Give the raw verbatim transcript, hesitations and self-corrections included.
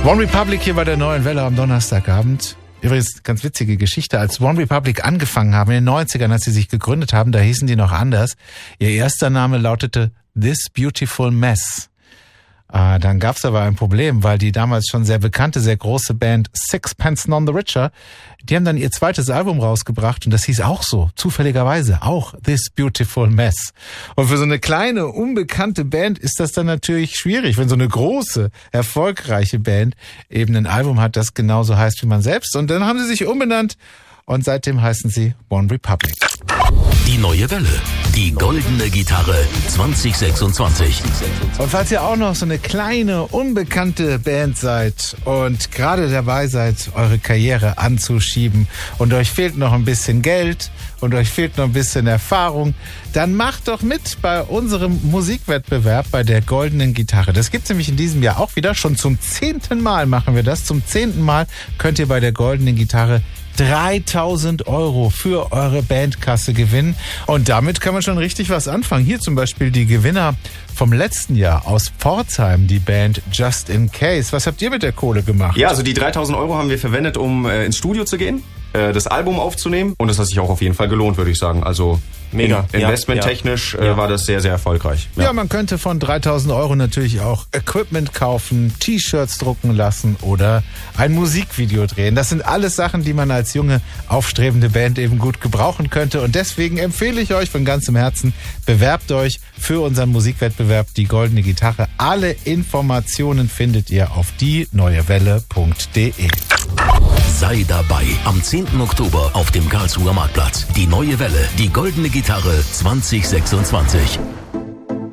One Republic hier bei der Neuen Welle am Donnerstagabend. Übrigens, ganz witzige Geschichte. Als One Republic angefangen haben in den neunzigern, als sie sich gegründet haben, da hießen die noch anders. Ihr erster Name lautete This Beautiful Mess. Ah, dann gab's aber ein Problem, weil die damals schon sehr bekannte, sehr große Band Sixpence None the Richer, die haben dann ihr zweites Album rausgebracht und das hieß auch so, zufälligerweise, auch This Beautiful Mess. Und für so eine kleine, unbekannte Band ist das dann natürlich schwierig, wenn so eine große, erfolgreiche Band eben ein Album hat, das genauso heißt wie man selbst. Und dann haben sie sich umbenannt und seitdem heißen sie One Republic. Die Neue Welle, die goldene Gitarre zwanzig sechsundzwanzig. Und falls ihr auch noch so eine kleine, unbekannte Band seid und gerade dabei seid, eure Karriere anzuschieben und euch fehlt noch ein bisschen Geld und euch fehlt noch ein bisschen Erfahrung, dann macht doch mit bei unserem Musikwettbewerb bei der goldenen Gitarre. Das gibt's nämlich in diesem Jahr auch wieder. Schon zum zehnten Mal machen wir das. Zum zehnten Mal könnt ihr bei der goldenen Gitarre dreitausend Euro für eure Bandkasse gewinnen. Und damit kann man schon richtig was anfangen. Hier zum Beispiel die Gewinner vom letzten Jahr aus Pforzheim, die Band Just in Case. Was habt ihr mit der Kohle gemacht? Ja, also die dreitausend Euro haben wir verwendet, um äh, ins Studio zu gehen, äh, das Album aufzunehmen. Und das hat sich auch auf jeden Fall gelohnt, würde ich sagen. Also mega. In, investmenttechnisch ja, ja. Äh, war das sehr, sehr erfolgreich. Ja. ja, man könnte von dreitausend Euro natürlich auch Equipment kaufen, T-Shirts drucken lassen oder ein Musikvideo drehen. Das sind alles Sachen, die man als junge, aufstrebende Band eben gut gebrauchen könnte. Und deswegen empfehle ich euch von ganzem Herzen, bewerbt euch für unseren Musikwettbewerb Die Goldene Gitarre. Alle Informationen findet ihr auf die neue welle punkt de. Sei dabei am zehnten Oktober auf dem Karlsruher Marktplatz. Die Neue Welle, die Goldene Gitarre zwanzig sechsundzwanzig.